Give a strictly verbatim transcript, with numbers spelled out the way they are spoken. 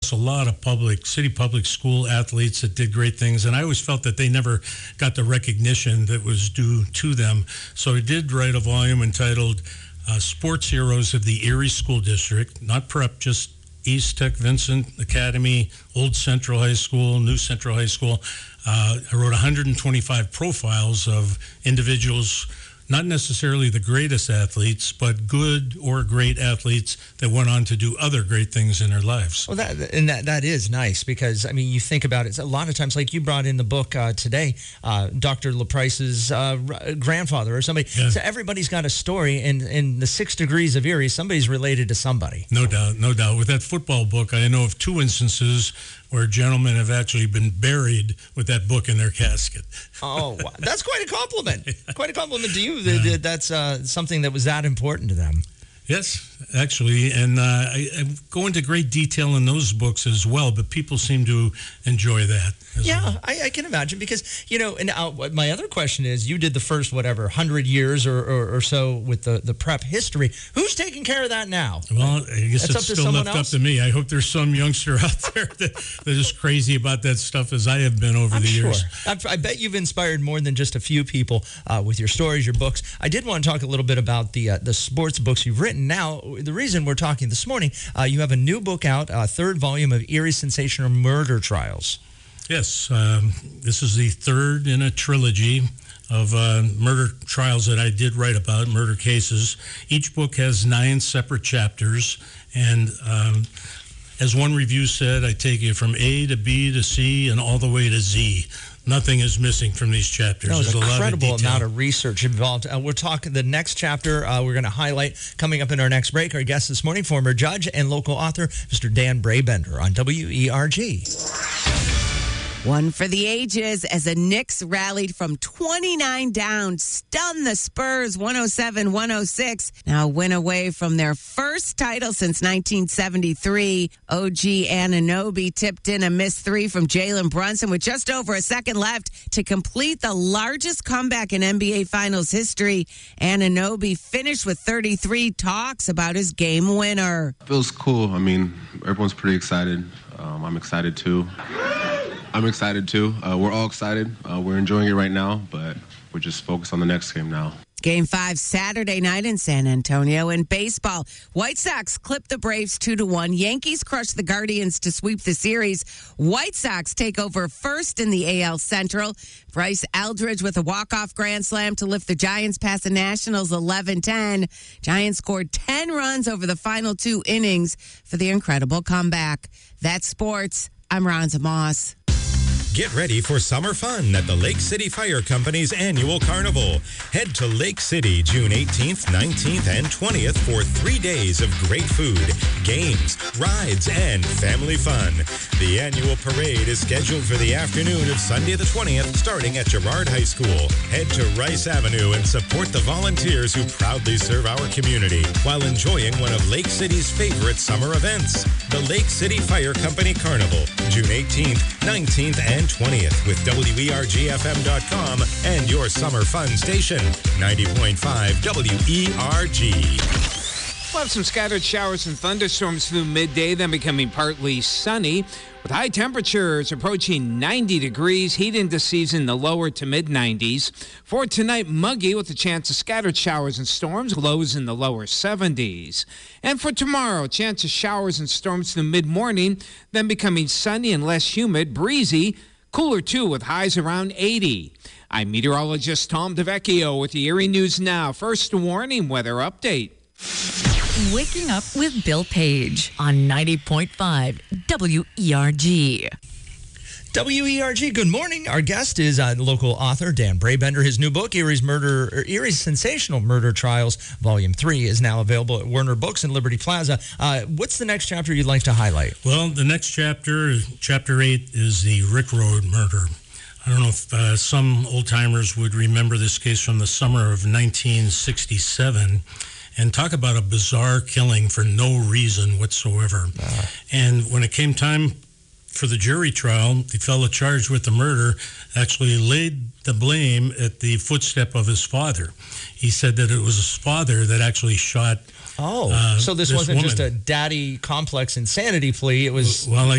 across a lot of public, city public school athletes that did great things, and I always felt that they never got the recognition that was due to them. So I did write a volume entitled uh, Sports Heroes of the Erie School District, not prep, just East Tech Vincent Academy, Old Central High School, New Central High School. Uh, I wrote one hundred twenty-five profiles of individuals, not necessarily the greatest athletes, but good or great athletes that went on to do other great things in their lives. Well, that and that that is nice because, I mean, you think about it, a lot of times, like you brought in the book uh, today, uh, Doctor LaPrice's uh, grandfather or somebody. Yeah. So everybody's got a story, and in the Six Degrees of Erie, somebody's related to somebody. No doubt, no doubt. With that football book, I know of two instances where gentlemen have actually been buried with that book in their casket. Oh, wow. That's quite a compliment. Quite a compliment to you. Yeah. That's uh, something that was that important to them. Yes, actually, and uh, I, I go into great detail in those books as well, but people seem to enjoy that as yeah, well. I, I can imagine because, you know, and uh, my other question is, you did the first, whatever, one hundred years or, or, or so with the, the prep history. Who's taking care of that now? Well, I guess That's it's still left else? up to me. I hope there's some youngster out there that, that is crazy about that stuff as I have been over I'm the sure. years. I, I bet you've inspired more than just a few people uh, with your stories, your books. I did want to talk a little bit about the uh, the sports books you've written. Now, the reason we're talking this morning, uh, you have a new book out, a third volume of Erie Sensational Murder Trials. Yes, um, this is the third in a trilogy of uh, murder trials that I did write about, murder cases. Each book has nine separate chapters, and um, as one review said, I take you from A to B to C and all the way to Z. Nothing is missing from these chapters. That was There's an a lot of incredible detail. amount of research involved. Uh, we're talking the next chapter uh, we're going to highlight coming up in our next break. Our guest this morning, former judge and local author, Mister Dan Brabender on W E R G. One for the ages as the Knicks rallied from twenty-nine down, stunned the Spurs one oh seven one oh six. Now a win away from their first title since nineteen seventy-three. O G Anunoby tipped in a missed three from Jalen Brunson with just over a second left to complete the largest comeback in N B A Finals history. Anunoby finished with thirty-three, talks about his game winner. Feels cool. I mean, everyone's pretty excited. Um, I'm excited too. I'm excited too. Uh, we're all excited. Uh, we're enjoying it right now, but we're just focused on the next game now. Game five Saturday night in San Antonio. In baseball, White Sox clipped the Braves two to one. Yankees crushed the Guardians to sweep the series. White Sox take over first in the A L Central. Bryce Eldridge with a walk-off grand slam to lift the Giants past the Nationals eleven ten. Giants scored ten runs over the final two innings for the incredible comeback. That's sports. I'm Ronza Moss. Get ready for summer fun at the Lake City Fire Company's annual carnival. Head to Lake City June eighteenth, nineteenth, and twentieth for three days of great food, games, rides, and family fun. The annual parade is scheduled for the afternoon of Sunday the twentieth, starting at Girard High School. Head to Rice Avenue and support the volunteers who proudly serve our community while enjoying one of Lake City's favorite summer events, the Lake City Fire Company Carnival, June eighteenth, nineteenth, and twentieth with W E R G F M dot com and your summer fun station, ninety point five W E R G. We'll have some scattered showers and thunderstorms through midday, then becoming partly sunny, with high temperatures approaching ninety degrees, heat into season the lower to mid nineties. For tonight, muggy with a chance of scattered showers and storms, lows in the lower seventies. And for tomorrow, chance of showers and storms through mid-morning, then becoming sunny and less humid, breezy, cooler too with highs around eighty. I'm meteorologist Tom DeVecchio with the Erie News Now. First warning weather update. Waking Up with Bill Page on ninety point five W E R G. W E R G, good morning. Our guest is uh, local author Dan Brabender. His new book, Erie's Murder, or Erie's Sensational Murder Trials, Volume three, is now available at Werner Books in Liberty Plaza. Uh, what's the next chapter you'd like to highlight? Well, the next chapter, chapter eight, is the Rick Road murder. I don't know if uh, some old-timers would remember this case from the summer of nineteen sixty-seven. And talk about a bizarre killing for no reason whatsoever. Uh, and when it came time for the jury trial, the fellow charged with the murder actually laid the blame at the footstep of his father. He said that it was his father that actually shot Oh, uh, so this, this wasn't woman. Just a daddy complex insanity plea. It was... Well, I